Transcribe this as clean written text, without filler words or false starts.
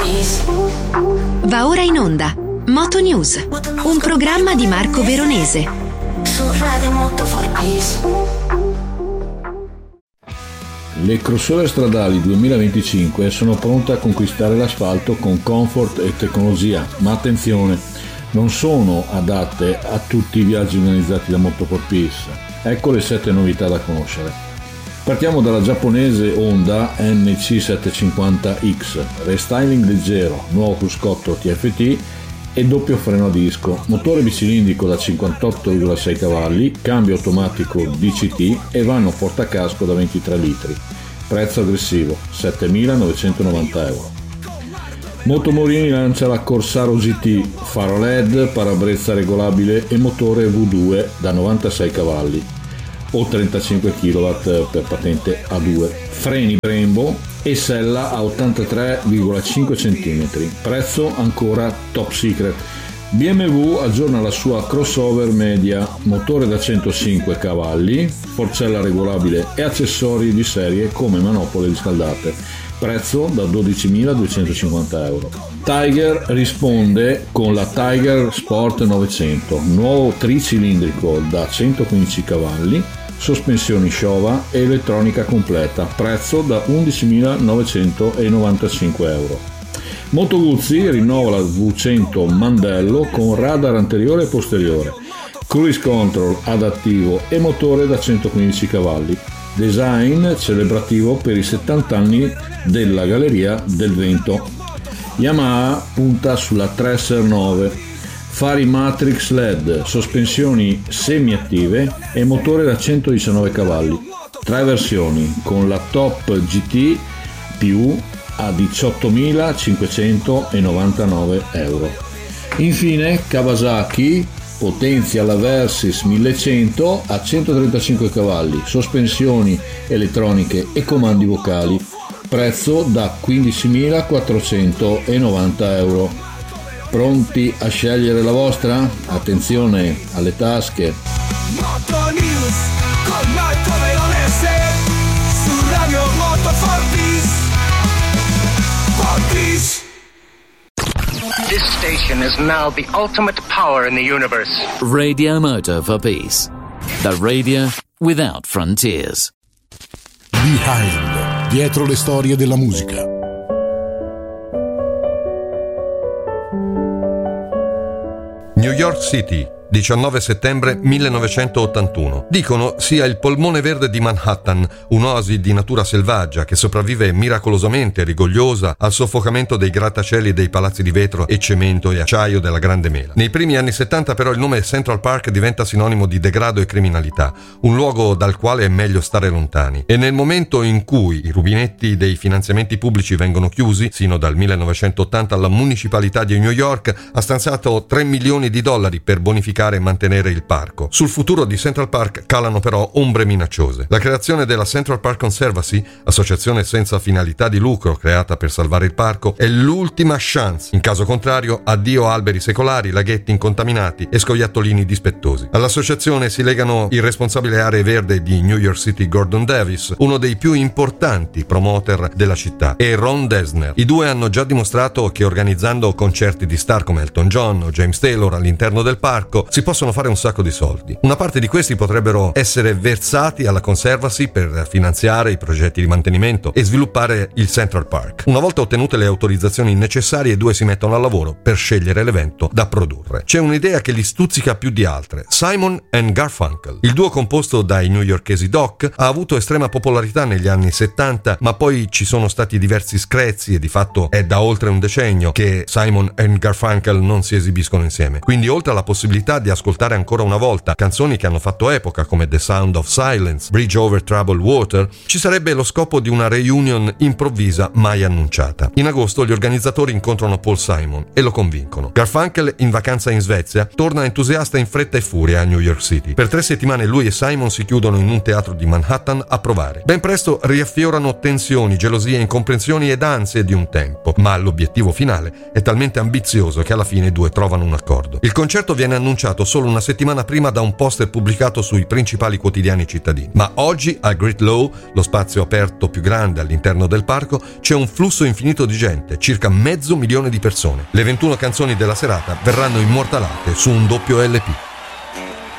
Va ora in onda Moto News, un programma di Marco Veronese. Su Radio Moto for Peace. Le crossover stradali 2025 sono pronte a conquistare l'asfalto con comfort e tecnologia, ma attenzione, non sono adatte a tutti i viaggi organizzati da Moto for Peace. Ecco le 7 novità da conoscere. Partiamo dalla giapponese Honda NC750X, restyling leggero, nuovo cruscotto TFT e doppio freno a disco, motore bicilindrico da 58,6 cavalli, cambio automatico DCT e vano portacasco da 23 litri. Prezzo aggressivo, 7.990 euro. Moto Morini lancia la Corsaro GT, faro LED, parabrezza regolabile e motore V2 da 96 cavalli o 35 kW per patente A2, freni Brembo e sella a 83,5 cm, prezzo ancora top secret. BMW aggiorna la sua crossover media, motore da 105 cavalli, forcella regolabile e accessori di serie come manopole riscaldate, prezzo da 12.250 euro. Tiger risponde con la Tiger Sport 900, nuovo tricilindrico da 115 cavalli, sospensioni Showa e elettronica completa, prezzo da 11.995 euro. Moto Guzzi rinnova la V100 Mandello con radar anteriore e posteriore, cruise control adattivo e motore da 115 cavalli, design celebrativo per i 70 anni della Galleria del Vento. Yamaha punta sulla Tracer 9, fari Matrix LED, sospensioni semiattive e motore da 119 cavalli, 3 versioni con la Top GT più a 18.599 euro. Infine Kawasaki potenzia la Versys 1100 a 135 cavalli, sospensioni elettroniche e comandi vocali, prezzo da 15.490 euro. Pronti a scegliere la vostra? Attenzione alle tasche. Moto News con Marco Veronese su Radio Moto for Peace. For Peace. This station is now the ultimate power in the universe. Radio Moto for Peace. The radio without frontiers. Behind. Dietro le storie della musica. New York City, 19 settembre 1981. Dicono sia il polmone verde di Manhattan, un'oasi di natura selvaggia che sopravvive miracolosamente rigogliosa al soffocamento dei grattacieli dei palazzi di vetro e cemento e acciaio della Grande Mela. Nei primi anni 70 però il nome Central Park diventa sinonimo di degrado e criminalità, un luogo dal quale è meglio stare lontani. E nel momento in cui i rubinetti dei finanziamenti pubblici vengono chiusi, sino dal 1980 la municipalità di New York ha stanziato $3 milioni per bonificare e mantenere il parco. Sul futuro di Central Park calano però ombre minacciose. La creazione della Central Park Conservancy, associazione senza finalità di lucro creata per salvare il parco, è l'ultima chance. In caso contrario, addio alberi secolari, laghetti incontaminati e scoiattolini dispettosi. All'associazione si legano il responsabile aree verde di New York City Gordon Davis, uno dei più importanti promoter della città, e Ron Dessner. I due hanno già dimostrato che organizzando concerti di star come Elton John o James Taylor all'interno del parco si possono fare un sacco di soldi. Una parte di questi potrebbero essere versati alla Conservancy per finanziare i progetti di mantenimento e sviluppare il Central Park. Una volta ottenute le autorizzazioni necessarie, i due si mettono al lavoro per scegliere l'evento da produrre. C'è un'idea che li stuzzica più di altre: Simon and Garfunkel. Il duo composto dai newyorkesi Doc ha avuto estrema popolarità negli anni 70, ma poi ci sono stati diversi screzi e di fatto è da oltre un decennio che Simon and Garfunkel non si esibiscono insieme. Quindi oltre alla possibilità di ascoltare ancora una volta canzoni che hanno fatto epoca come The Sound of Silence, Bridge Over Troubled Water, ci sarebbe lo scopo di una reunion improvvisa mai annunciata. In agosto gli organizzatori incontrano Paul Simon e lo convincono. Garfunkel, in vacanza in Svezia, torna entusiasta in fretta e furia a New York City. Per 3 settimane lui e Simon si chiudono in un teatro di Manhattan a provare. Ben presto riaffiorano tensioni, gelosie, incomprensioni ed ansie di un tempo, ma l'obiettivo finale è talmente ambizioso che alla fine i due trovano un accordo. Il concerto viene annunciato annunciato solo una settimana prima da un poster pubblicato sui principali quotidiani cittadini. Ma oggi al Great Lawn, lo spazio aperto più grande all'interno del parco, c'è un flusso infinito di gente, circa 500.000 di persone. Le 21 canzoni della serata verranno immortalate su un doppio LP.